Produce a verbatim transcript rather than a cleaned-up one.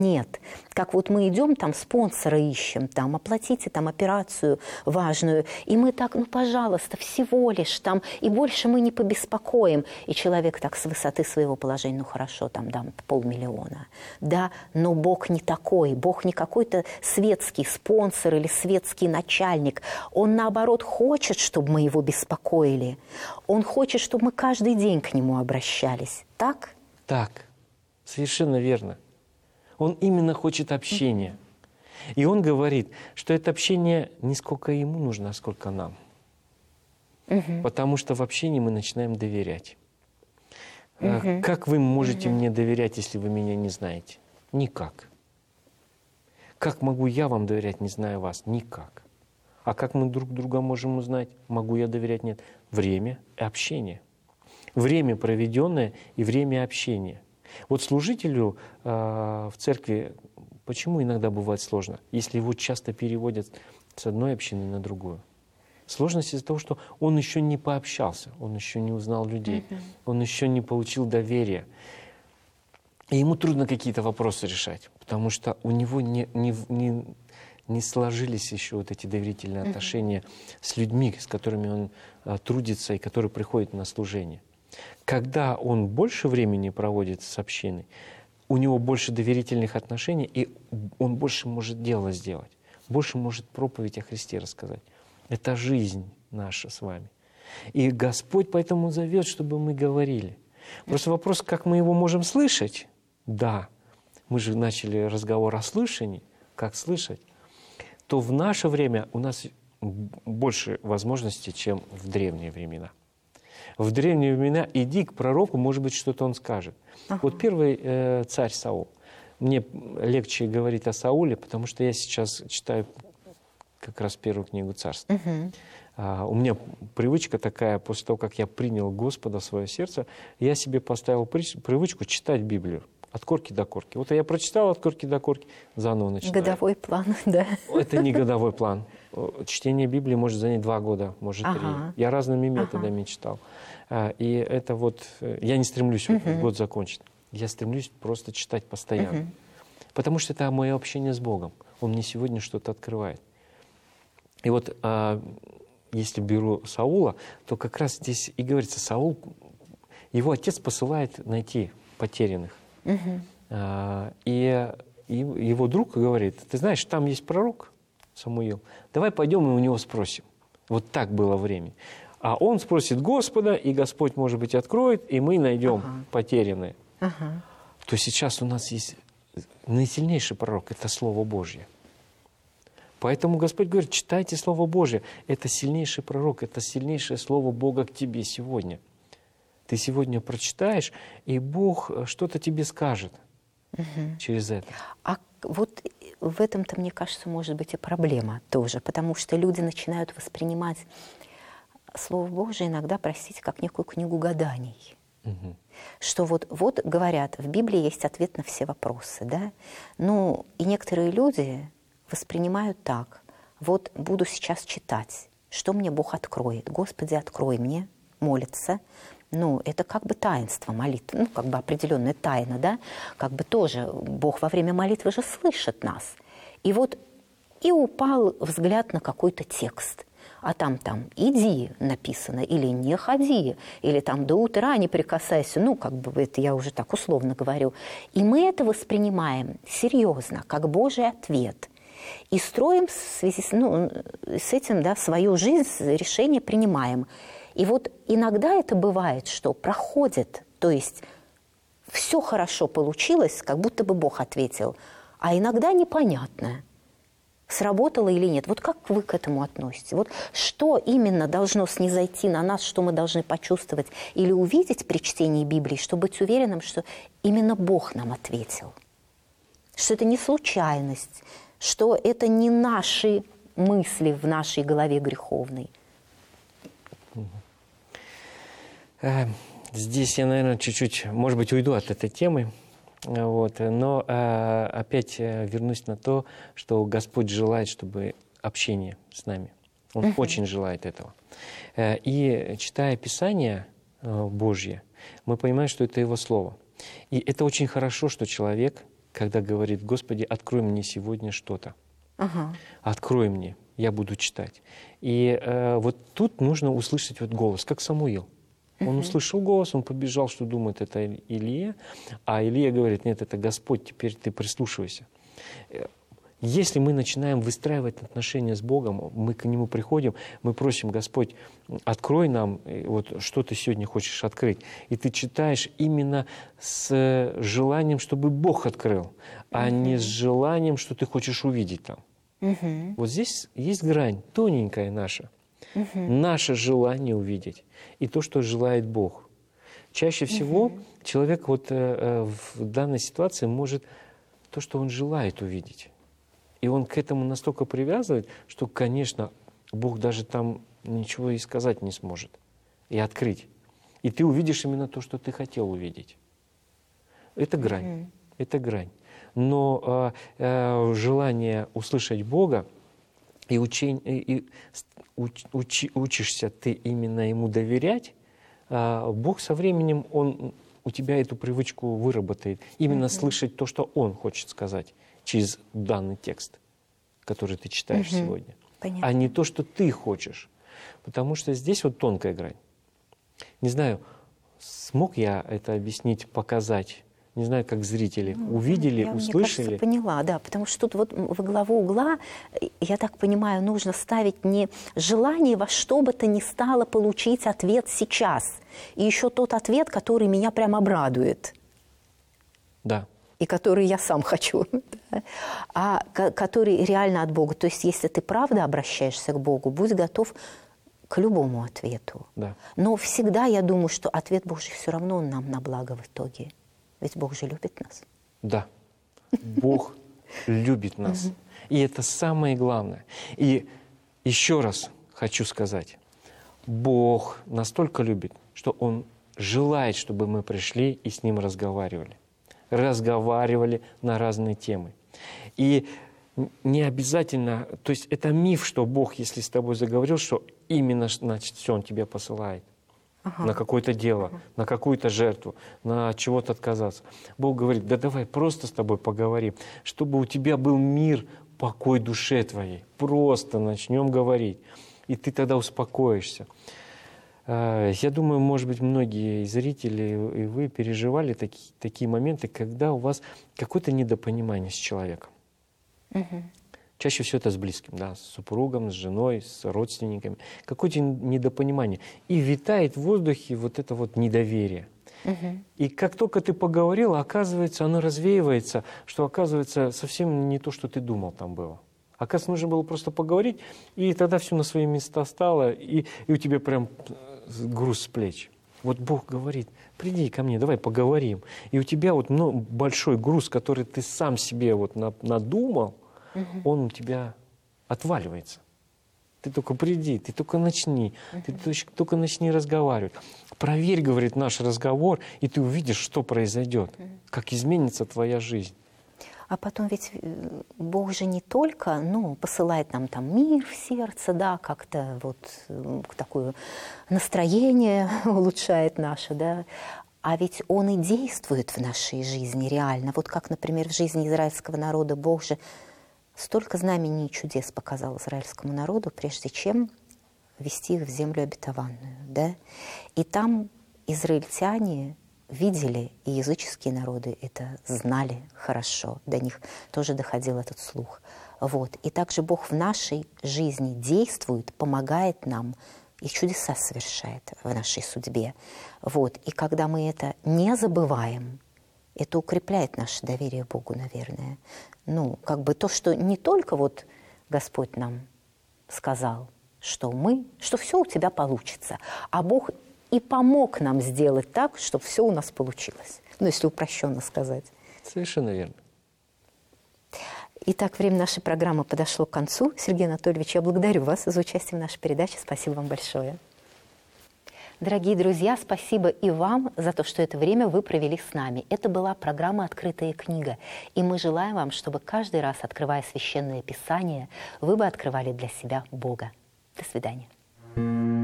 Нет. Как вот мы идем, там спонсора ищем, там оплатите там операцию важную, и мы так, ну, пожалуйста, всего лишь там, и больше мы не побеспокоим. И человек так с высоты своего положения, ну, хорошо, там дам полмиллиона. Да, но Бог не такой. Бог не какой-то светский спонсор или светский начальник. Он, наоборот, хочет, чтобы мы его беспокоили. Он хочет, чтобы мы каждый день к нему обращались. Так? Так. Совершенно верно. Он именно хочет общения. И он говорит, что это общение не сколько ему нужно, а сколько нам. Угу. Потому что в общении мы начинаем доверять. Угу. Как вы можете угу. мне доверять, если вы меня не знаете? Никак. Как могу я вам доверять, не зная вас? Никак. А как мы друг друга можем узнать? Могу я доверять? Нет. Время и общение. Время проведенное и время общения. Вот служителю э, в церкви почему иногда бывает сложно, если его часто переводят с одной общины на другую? Сложность из-за того, что он еще не пообщался, он еще не узнал людей, mm-hmm. он еще не получил доверия. И ему трудно какие-то вопросы решать, потому что у него не, не, не, не сложились еще вот эти доверительные mm-hmm. отношения с людьми, с которыми он э, трудится и которые приходят на служение. Когда он больше времени проводит с общиной, у него больше доверительных отношений, и он больше может дело сделать, больше может проповедь о Христе рассказать. Это жизнь наша с вами. И Господь поэтому зовет, чтобы мы говорили. Просто вопрос, как мы его можем слышать? Да, мы же начали разговор о слышании, как слышать. То в наше время у нас больше возможностей, чем в древние времена. В древние времена иди к пророку, может быть, что-то он скажет. Ага. Вот первый э, царь Саул. Мне легче говорить о Сауле, потому что я сейчас читаю как раз первую книгу Царства. Угу. А, у меня привычка такая, после того, как я принял Господа в свое сердце, я себе поставил привычку читать Библию от корки до корки. Вот я прочитал от корки до корки, заново начинаю. Годовой план, да. Это не годовой план. Чтение Библии может занять два года, может ага. три. Я разными методами ага. читал. И это вот... Я не стремлюсь uh-huh. год закончить. Я стремлюсь просто читать постоянно. Uh-huh. Потому что это мое общение с Богом. Он мне сегодня что-то открывает. И вот если беру Саула, то как раз здесь и говорится, Саул, его отец посылает найти потерянных. Uh-huh. И его друг говорит, ты знаешь, там есть пророк Самуил, давай пойдем и у него спросим. Вот так было время. А он спросит Господа, и Господь, может быть, откроет, и мы найдем ага. потерянные. Ага. То сейчас у нас есть наисильнейший пророк, это Слово Божье. Поэтому Господь говорит, читайте Слово Божье. Это сильнейший пророк, это сильнейшее Слово Бога к тебе сегодня. Ты сегодня прочитаешь, и Бог что-то тебе скажет угу. через это. А вот в этом-то, мне кажется, может быть и проблема тоже, потому что люди начинают воспринимать Слово Божие иногда, простите, как некую книгу гаданий. Угу. Что вот, вот говорят, в Библии есть ответ на все вопросы, да? Ну, и некоторые люди воспринимают так. Вот буду сейчас читать, что мне Бог откроет. Господи, открой мне, молится. Ну, это как бы таинство молитвы, ну, как бы определенная тайна, да? Как бы тоже Бог во время молитвы же слышит нас. И вот и упал взгляд на какой-то текст. А там, там, иди написано, или не ходи, или там до утра не прикасайся. Ну, как бы это я уже так условно говорю. И мы это воспринимаем серьезно, как Божий ответ. И строим в связи с, ну, с этим, да, свою жизнь, решение принимаем. И вот иногда это бывает, что проходит, то есть все хорошо получилось, как будто бы Бог ответил, а иногда непонятно, сработало или нет. Вот как вы к этому относитесь? Вот что именно должно снизойти на нас, что мы должны почувствовать или увидеть при чтении Библии, чтобы быть уверенным, что именно Бог нам ответил? Что это не случайность, что это не наши мысли в нашей голове греховной. Здесь я, наверное, чуть-чуть, может быть, уйду от этой темы. Вот. Но э, опять вернусь на то, что Господь желает, чтобы общение с нами. Он uh-huh. очень желает этого. Э, и читая Писание э, Божье, мы понимаем, что это Его Слово. И это очень хорошо, что человек когда говорит: Господи, открой мне сегодня что-то. Ага. Открой мне, я буду читать. И э, вот тут нужно услышать вот голос, как Самуил. Он услышал голос, он побежал, что думает, это Илия. А Илия говорит: нет, это Господь, теперь ты прислушивайся. Если мы начинаем выстраивать отношения с Богом, мы к Нему приходим, мы просим: Господь, открой нам, вот, что ты сегодня хочешь открыть. И ты читаешь именно с желанием, чтобы Бог открыл, а uh-huh. не с желанием, что ты хочешь увидеть там. Uh-huh. Вот здесь есть грань, тоненькая наша. Uh-huh. Наше желание увидеть и то, что желает Бог. Чаще всего uh-huh. человек вот, э, в данной ситуации может то, что он желает увидеть. И он к этому настолько привязывает, что, конечно, Бог даже там ничего и сказать не сможет, и открыть. И ты увидишь именно то, что ты хотел увидеть. Это грань, mm-hmm. это грань. Но э, э, желание услышать Бога, и, учень, и, и уч, уч, учишься ты именно Ему доверять, э, Бог со временем, Он у тебя эту привычку выработает. Именно mm-hmm. слышать то, что Он хочет сказать через данный текст, который ты читаешь угу. сегодня. Понятно. А не то, что ты хочешь. Потому что здесь вот тонкая грань. Не знаю, смог я это объяснить, показать? Не знаю, как зрители ну, увидели, я, услышали. Мне кажется, поняла, да. Потому что тут вот во главу угла, я так понимаю, нужно ставить не желание во что бы то ни стало получить ответ сейчас. И еще тот ответ, который меня прям обрадует. Да. И который я сам хочу, да? А который реально от Бога. То есть, если ты правда обращаешься к Богу, будь готов к любому ответу. Да. Но всегда я думаю, что ответ Божий все равно нам на благо в итоге. Ведь Бог же любит нас. Да, Бог любит нас. И это самое главное. И еще раз хочу сказать, Бог настолько любит, что Он желает, чтобы мы пришли и с Ним разговаривали. разговаривали на разные темы. И не обязательно, то есть это миф, что Бог, если с тобой заговорил, что именно, значит, все, Он тебя посылает. Ага. На какое-то дело, ага. на какую-то жертву, на чего-то отказаться. Бог говорит: да давай просто с тобой поговорим, чтобы у тебя был мир, покой душе твоей. Просто начнем говорить. И ты тогда успокоишься. Я думаю, может быть, многие зрители и вы переживали такие, такие моменты, когда у вас какое-то недопонимание с человеком. Угу. Чаще всего это с близким, да, с супругом, с женой, с родственниками. Какое-то недопонимание. И витает в воздухе вот это вот недоверие. Угу. И как только ты поговорил, оказывается, оно развеивается, что, оказывается, совсем не то, что ты думал там было. Оказывается, нужно было просто поговорить, и тогда все на свои места стало, и, и у тебя прям груз с плеч. Вот Бог говорит: приди ко мне, давай поговорим. И у тебя вот ну, большой груз, который ты сам себе вот на, надумал, угу. он у тебя отваливается. Ты только приди, ты только начни, угу. ты только начни разговаривать. Проверь, говорит, наш разговор, и ты увидишь, что произойдет, угу. как изменится твоя жизнь. А потом ведь Бог же не только, ну, посылает нам там мир в сердце, да, как-то вот такое настроение улучшает наше, да, а ведь Он и действует в нашей жизни реально. Вот как, например, в жизни израильского народа Бог же столько знамений и чудес показал израильскому народу, прежде чем ввести их в землю обетованную, да. И там израильтяне видели, и языческие народы это знали хорошо, до них тоже доходил этот слух. Вот. И также Бог в нашей жизни действует, помогает нам и чудеса совершает в нашей судьбе. Вот. И когда мы это не забываем, это укрепляет наше доверие Богу, наверное. Ну, как бы то, что не только вот Господь нам сказал, что мы, что все у тебя получится, а Бог и помог нам сделать так, чтобы все у нас получилось. Ну, если упрощенно сказать. Совершенно верно. Итак, время нашей программы подошло к концу. Сергей Анатольевич, я благодарю вас за участие в нашей передаче. Спасибо вам большое. Дорогие друзья, спасибо и вам за то, что это время вы провели с нами. Это была программа «Открытая книга». И мы желаем вам, чтобы каждый раз, открывая Священное Писание, вы бы открывали для себя Бога. До свидания.